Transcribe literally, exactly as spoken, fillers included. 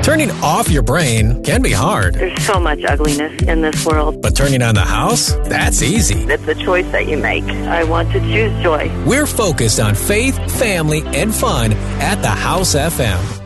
Turning off your brain can be hard. There's so much ugliness in this world. But turning on the house? That's easy. It's a choice that you make. I want to choose joy. We're focused on faith, family, and fun at the House F M.